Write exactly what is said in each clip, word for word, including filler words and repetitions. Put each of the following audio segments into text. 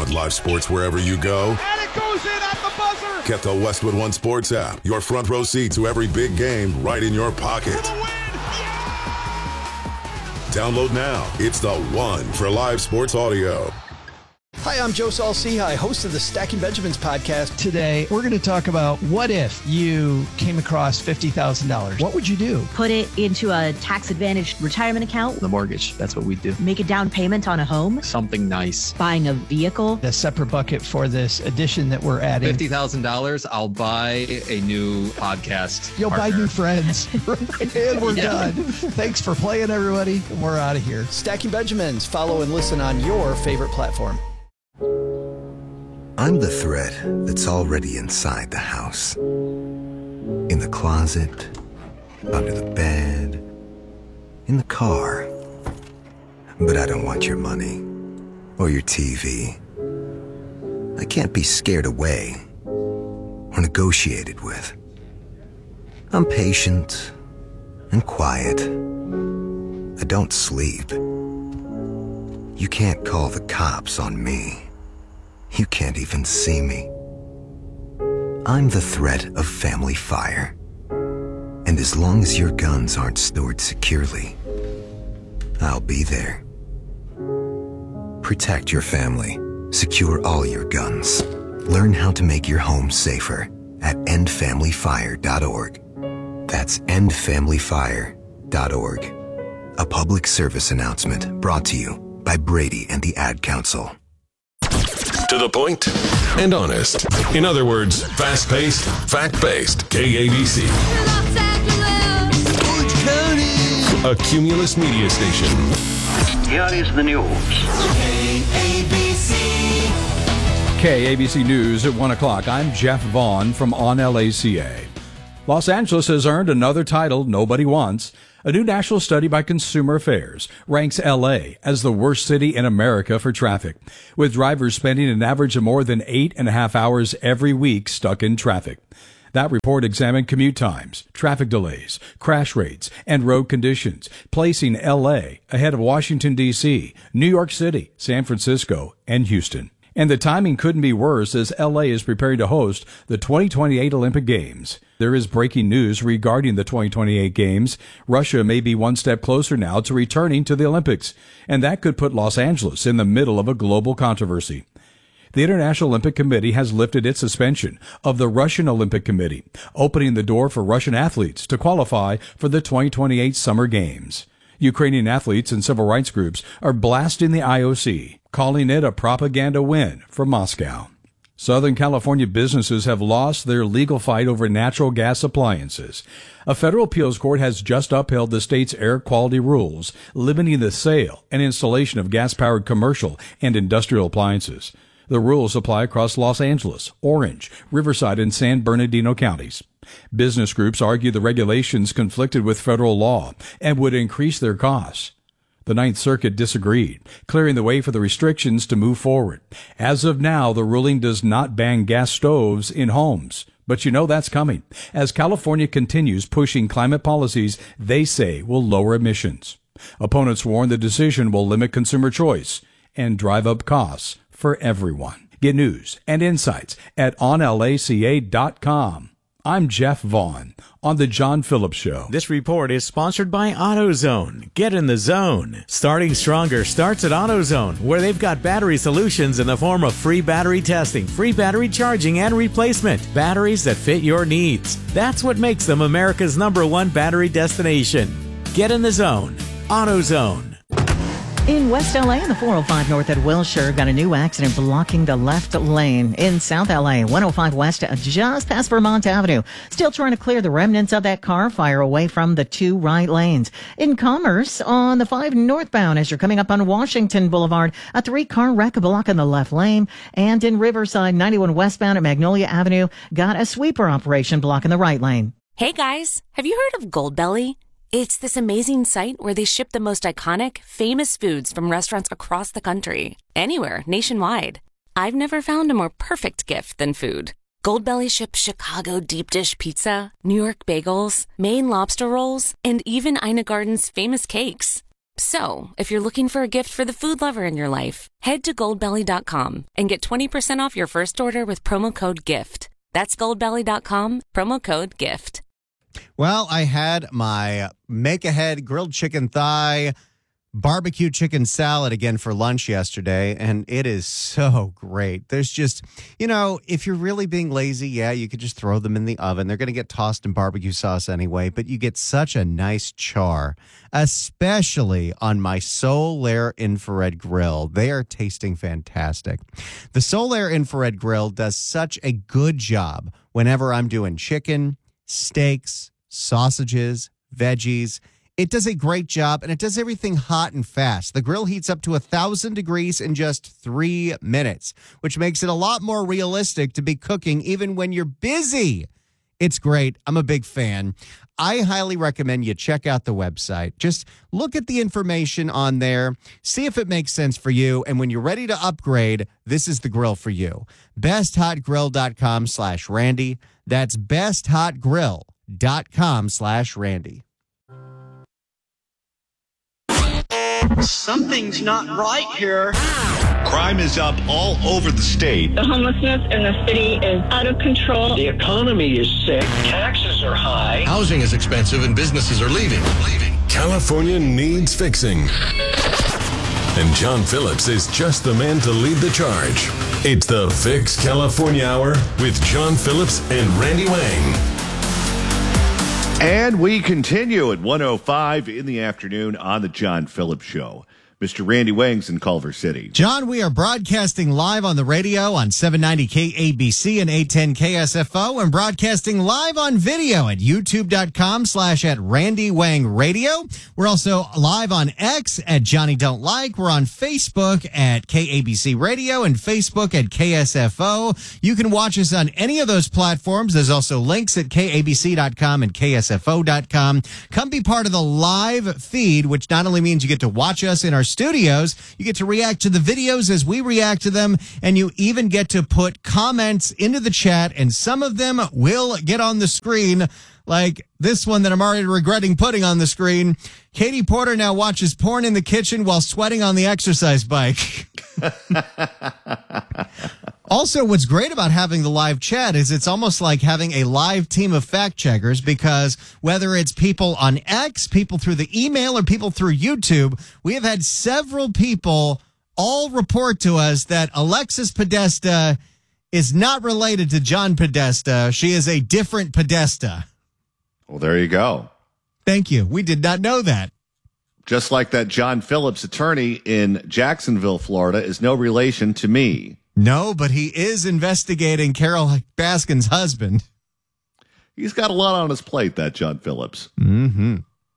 Want live sports wherever you go? And it goes in at the buzzer! Get the Westwood One Sports app. Your front row seat to every big game right in your pocket. For the win! Yeah! Download now. It's the one for live sports audio. Hi, I'm Joe Saul-Sehy, host of the Stacking Benjamins podcast. Today, we're going to talk about what if you came across fifty thousand dollars. What would you do? Put it into a tax-advantaged retirement account. The mortgage, that's what we do. Make a down payment on a home. Something nice. Buying a vehicle. A separate bucket for this addition that we're adding. fifty thousand dollars, I'll buy a new podcast You'll partner. buy new friends. And we're Yeah. done. Thanks for playing, everybody. We're out of here. Stacking Benjamins. Follow and listen on your favorite platform. I'm the thread that's already inside the house. In the closet, under the bed, in the car. But I don't want your money or your T V. I can't be scared away or negotiated with. I'm patient and quiet. I don't sleep. You can't call the cops on me. You can't even see me. I'm the threat of family fire. And as long as your guns aren't stored securely, I'll be there. Protect your family. Secure all your guns. Learn how to make your home safer at end family fire dot org. That's end family fire dot org. A public service announcement brought to you by Brady and the Ad Council. To the point and honest. In other words, fast-paced, fact-based. K A B C. Los Angeles. Orange County. A Cumulus media station. Here is the news. K A B C. K A B C News at one o'clock. I'm Jeff Vaughn from On L A C A. Los Angeles has earned another title nobody wants. A new national study by Consumer Affairs ranks L A as the worst city in America for traffic, with drivers spending an average of more than eight and a half hours every week stuck in traffic. That report examined commute times, traffic delays, crash rates, and road conditions, placing L A ahead of Washington, D C, New York City, San Francisco, and Houston. And the timing couldn't be worse as L A is preparing to host the twenty twenty-eight Olympic Games. There is breaking news regarding the twenty twenty-eight Games. Russia may be one step closer now to returning to the Olympics, and that could put Los Angeles in the middle of a global controversy. The International Olympic Committee has lifted its suspension of the Russian Olympic Committee, opening the door for Russian athletes to qualify for the twenty twenty-eight Summer Games. Ukrainian athletes and civil rights groups are blasting the I O C, calling it a propaganda win for Moscow. Southern California businesses have lost their legal fight over natural gas appliances. A federal appeals court has just upheld the state's air quality rules, limiting the sale and installation of gas-powered commercial and industrial appliances. The rules apply across Los Angeles, Orange, Riverside, and San Bernardino counties. Business groups argue the regulations conflicted with federal law and would increase their costs. The Ninth Circuit disagreed, clearing the way for the restrictions to move forward. As of now, the ruling does not ban gas stoves in homes. But you know that's coming, as California continues pushing climate policies they say will lower emissions. Opponents warn the decision will limit consumer choice and drive up costs for everyone. Get news and insights at on L A C A dot com. I'm Jeff Vaughn on The John Phillips Show. This report is sponsored by AutoZone. Get in the zone. Starting stronger starts at AutoZone, where they've got battery solutions in the form of free battery testing, free battery charging, and replacement. Batteries that fit your needs. That's what makes them America's number one battery destination. Get in the zone. AutoZone. In West L A and the four oh five North at Wilshire, got a new accident blocking the left lane. In South L A, one oh five West, just past Vermont Avenue. Still trying to clear the remnants of that car fire away from the two right lanes. In Commerce, on the five northbound as you're coming up on Washington Boulevard, a three-car wreck blocking the left lane. And in Riverside, ninety-one westbound at Magnolia Avenue, got a sweeper operation blocking the right lane. Hey guys, have you heard of Goldbelly? It's this amazing site where they ship the most iconic, famous foods from restaurants across the country. Anywhere, nationwide. I've never found a more perfect gift than food. Goldbelly ships Chicago deep dish pizza, New York bagels, Maine lobster rolls, and even Ina Garden's famous cakes. So, if you're looking for a gift for the food lover in your life, head to gold belly dot com and get twenty percent off your first order with promo code GIFT. That's gold belly dot com, promo code GIFT. Well, I had my make-ahead grilled chicken thigh barbecue chicken salad again for lunch yesterday, and it is so great. There's just, you know, if you're really being lazy, yeah, you could just throw them in the oven. They're going to get tossed in barbecue sauce anyway, but you get such a nice char, especially on my Solaire infrared grill. They are tasting fantastic. The Solaire infrared grill does such a good job whenever I'm doing chicken, steaks, sausages, veggies. It does a great job, and it does everything hot and fast. The grill heats up to one thousand degrees in just three minutes, which makes it a lot more realistic to be cooking even when you're busy. It's great. I'm a big fan. I highly recommend you check out the website. Just look at the information on there, see if it makes sense for you, and when you're ready to upgrade, this is the grill for you. best hot grill dot com slash Randy. That's best hot grill dot com slash Randy. Something's not right here. Crime is up all over the state. The homelessness in the city is out of control. The economy is sick. Taxes are high. Housing is expensive and businesses are leaving. Leaving. California needs fixing. And John Phillips is just the man to lead the charge. It's the Fix California Hour with John Phillips and Randy Wang. And we continue at one oh five in the afternoon on the John Phillips Show. Mister Randy Wang's in Culver City. John, we are broadcasting live on the radio on seven ninety K A B C and eight ten K S F O, and broadcasting live on video at youtube.com slash at Randy Wang Radio. We're also live on X at Johnny Don't Like. We're on Facebook at K A B C Radio and Facebook at K S F O. You can watch us on any of those platforms. There's also links at K A B C dot com and K S F O dot com. Come be part of the live feed, which not only means you get to watch us in our studios, you get to react to the videos as we react to them, and you even get to put comments into the chat, and some of them will get on the screen, like this one that I'm already regretting putting on the screen. Katie Porter now watches porn in the kitchen while sweating on the exercise bike. Also, what's great about having the live chat is it's almost like having a live team of fact checkers, because whether it's people on X, people through the email, or people through YouTube, we have had several people all report to us that Alexis Podesta is not related to John Podesta. She is a different Podesta. Well, there you go. Thank you. We did not know that. Just like that John Phillips attorney in Jacksonville, Florida, is no relation to me. No, but he is investigating Carol Baskin's husband. He's got a lot on his plate, that John Phillips. Mm-hmm.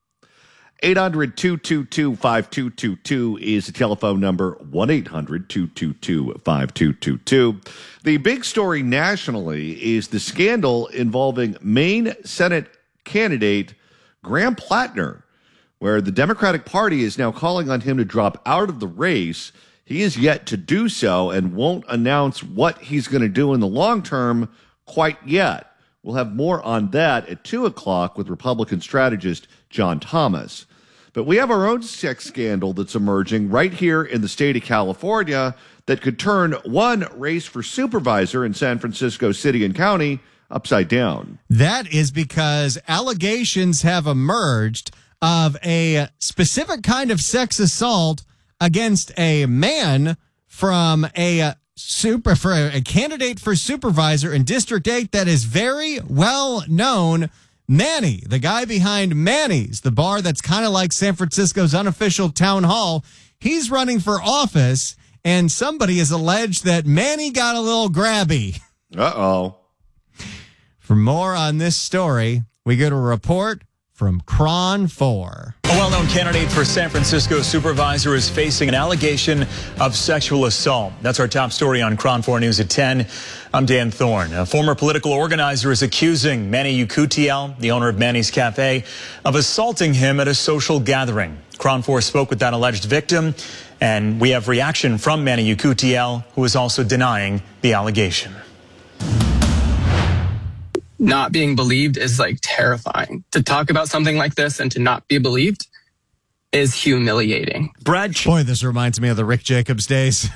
eight hundred, two two two, five two two two is the telephone number, one eight hundred, two two two, five two two two. The big story nationally is the scandal involving Maine Senate candidate Graham Plattner, where the Democratic Party is now calling on him to drop out of the race. He is yet to do so and won't announce what he's going to do in the long term quite yet. We'll have more on that at two o'clock with Republican strategist John Thomas. But we have our own sex scandal that's emerging right here in the state of California that could turn one race for supervisor in San Francisco City and County upside down. That is because allegations have emerged of a specific kind of sex assault against a man from a super for a candidate for supervisor in District eight that is very well known. Manny, the guy behind Manny's, the bar that's kind of like San Francisco's unofficial town hall. He's running for office, and somebody has alleged that Manny got a little grabby. Uh-oh. For more on this story, we go to a report from Cron four. A well-known candidate for San Francisco supervisor is facing an allegation of sexual assault. That's our top story on Cron four News at ten. I'm Dan Thorne. A former political organizer is accusing Manny Yukutiel, the owner of Manny's Cafe, of assaulting him at a social gathering. Cron four spoke with that alleged victim, and we have reaction from Manny Yukutiel, who is also denying the allegation. Not being believed is like terrifying. To talk about something like this and to not be believed, is humiliating. Brad, Ch- boy, this reminds me of the Rick Jacobs days.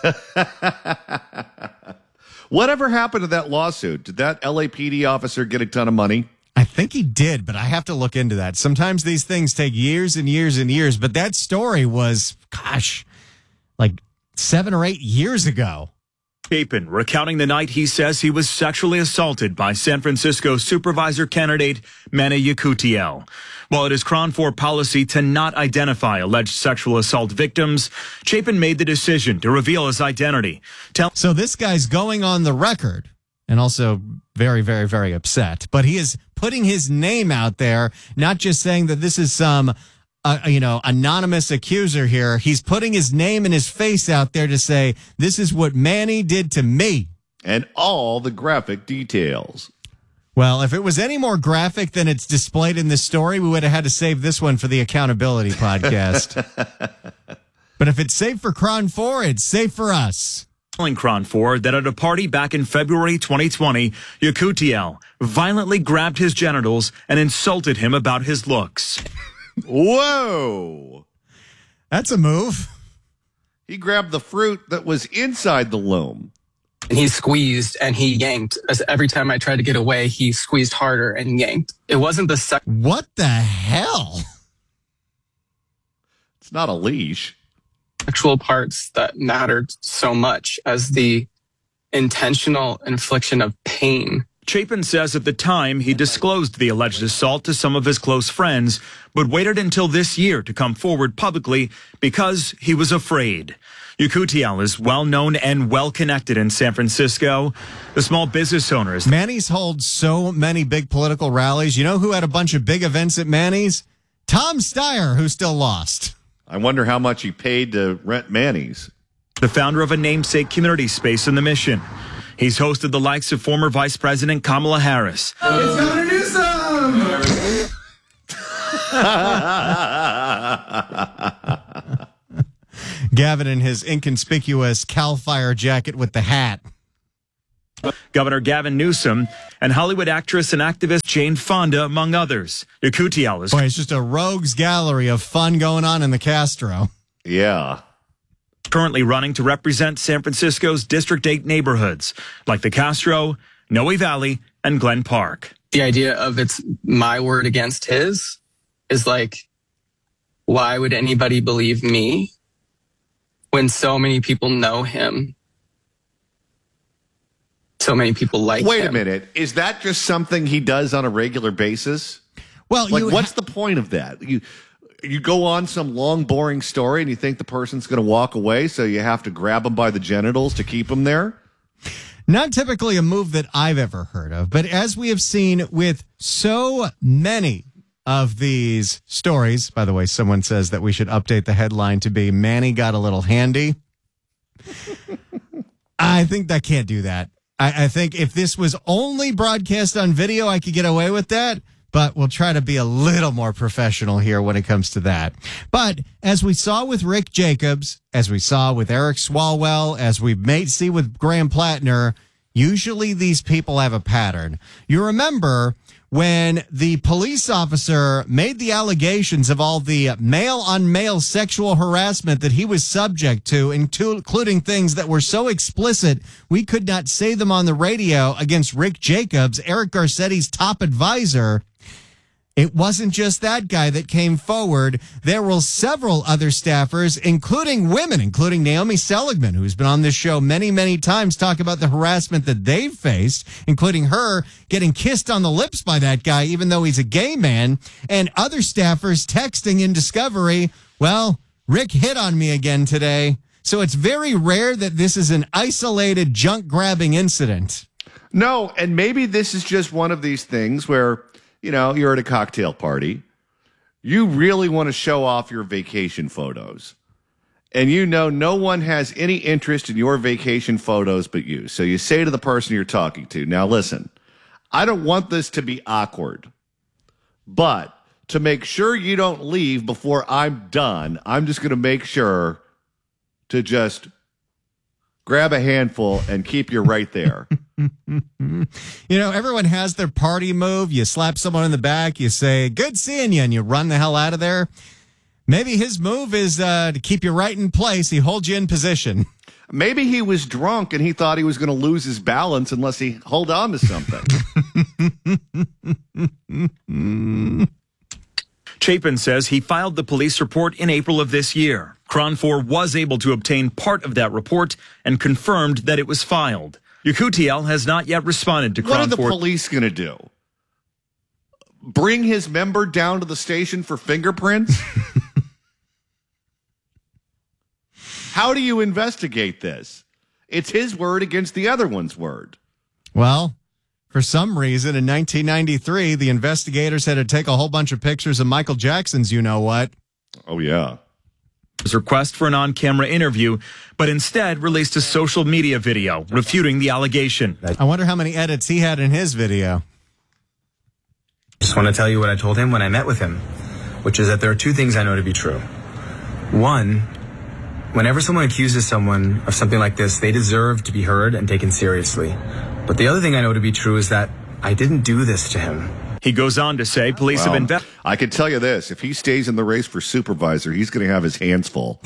Whatever happened to that lawsuit? Did that L A P D officer get a ton of money? I think he did, but I have to look into that. Sometimes these things take years and years and years, but that story was, gosh, like seven or eight years ago. Chapin recounting the night he says he was sexually assaulted by San Francisco supervisor candidate Manny Yekutiel. While it is KRON four policy to not identify alleged sexual assault victims, Chapin made the decision to reveal his identity. Tell- so this guy's going on the record and also very, very, very upset, but he is putting his name out there, not just saying that this is some Uh, you know, anonymous accuser here. He's putting his name and his face out there to say, this is what Manny did to me. And all the graphic details. Well, if it was any more graphic than it's displayed in this story, we would have had to save this one for the accountability podcast. But if it's safe for KRON four, it's safe for us. Telling KRON four that at a party back in February twenty twenty, Yekutiel violently grabbed his genitals and insulted him about his looks. Whoa. That's a move. He grabbed the fruit that was inside the loam. And he squeezed and he yanked. As every time I tried to get away, he squeezed harder and yanked. It wasn't the sec- What the hell? It's not a leash. Sexual parts that mattered so much as the intentional infliction of pain. Chapin says at the time he disclosed the alleged assault to some of his close friends, but waited until this year to come forward publicly because he was afraid. Yekutiel is well-known and well-connected in San Francisco. The small business owner is... Manny's holds so many big political rallies. You know who had a bunch of big events at Manny's? Tom Steyer, who still lost. I wonder how much he paid to rent Manny's. The founder of a namesake community space in the Mission. He's hosted the likes of former Vice President Kamala Harris. It's Governor Newsom! Gavin in his inconspicuous Cal Fire jacket with the hat. Governor Gavin Newsom and Hollywood actress and activist Jane Fonda, among others. Yekutiel is... Boy, it's just a rogues gallery of fun going on in the Castro. Yeah. Currently running to represent San Francisco's District eight neighborhoods, like the Castro, Noe Valley, and Glen Park. The idea of it's my word against his is like, why would anybody believe me when so many people know him? So many people like Wait him. a minute. Is that just something he does on a regular basis? Well, like, you what's ha- the point of that? You you go on some long, boring story and you think the person's going to walk away, so you have to grab them by the genitals to keep them there? Not typically a move that I've ever heard of, but as we have seen with so many of these stories, by the way, someone says that we should update the headline to be Manny got a little handy. I think that can't do that. I, I think if this was only broadcast on video, I could get away with that. But we'll try to be a little more professional here when it comes to that. But as we saw with Rick Jacobs, as we saw with Eric Swalwell, as we may see with Graham Plattner, usually these people have a pattern. You remember when the police officer made the allegations of all the male-on-male sexual harassment that he was subject to, including things that were so explicit we could not say them on the radio against Rick Jacobs, Eric Garcetti's top advisor. It wasn't just that guy that came forward. There were several other staffers, including women, including Naomi Seligman, who's been on this show many, many times, talk about the harassment that they've faced, including her getting kissed on the lips by that guy, even though he's a gay man, and other staffers texting in Discovery, well, Rick hit on me again today. So it's very rare that this is an isolated junk grabbing incident. No, and maybe this is just one of these things where, you know, you're at a cocktail party. You really want to show off your vacation photos. And you know no one has any interest in your vacation photos but you. So you say to the person you're talking to, now listen, I don't want this to be awkward. But to make sure you don't leave before I'm done, I'm just going to make sure to just grab a handful and keep you right there. You know, everyone has their party move. You slap someone in the back, you say, good seeing you, and you run the hell out of there. Maybe his move is uh, to keep you right in place. He holds you in position. Maybe he was drunk and he thought he was going to lose his balance unless he hold on to something. Chapin says he filed the police report in April of this year. KRON four was able to obtain part of that report and confirmed that it was filed. Yakutiel has not yet responded to KRON four. What are the police going to do? Bring his member down to the station for fingerprints? How do you investigate this? It's his word against the other one's word. Well, for some reason, in nineteen ninety-three, the investigators had to take a whole bunch of pictures of Michael Jackson's you-know-what. Oh, yeah. His request for an on-camera interview, but instead released a social media video refuting the allegation. I wonder how many edits he had in his video. Just want to tell you what I told him when I met with him, which is that there are two things I know to be true. One, whenever someone accuses someone of something like this, they deserve to be heard and taken seriously. But the other thing I know to be true is that I didn't do this to him. He goes on to say police well, have invested. I can tell you this. If he stays in the race for supervisor, he's going to have his hands full.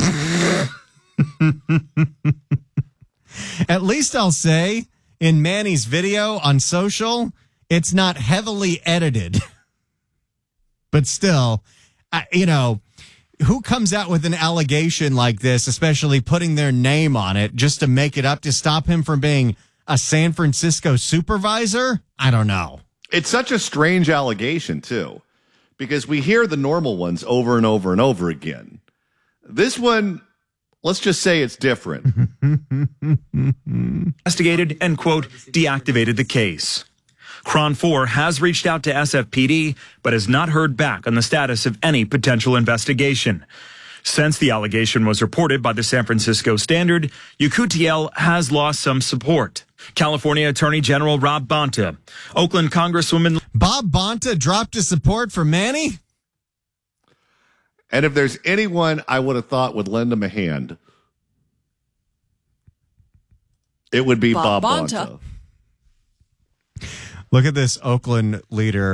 At least I'll say, in Manny's video on social, it's not heavily edited. But still, I, you know, who comes out with an allegation like this, especially putting their name on it just to make it up to stop him from being a San Francisco supervisor? I don't know. It's such a strange allegation, too, because we hear the normal ones over and over and over again. This one, let's just say it's different. Investigated and, quote, deactivated the case. KRON four has reached out to S F P D, but has not heard back on the status of any potential investigation. Since the allegation was reported by the San Francisco Standard, Yakutiel has lost some support. California Attorney General Rob Bonta, Oakland Congresswoman Bob Bonta dropped his support for Manny? And if there's anyone I would have thought would lend him a hand, it would be Bob, Bob Bonta. Look at this Oakland leader